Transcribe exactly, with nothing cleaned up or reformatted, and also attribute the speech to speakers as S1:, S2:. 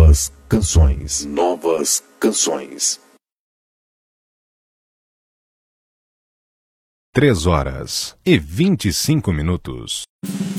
S1: Novas canções. Novas canções.
S2: Três horas e vinte e cinco minutos.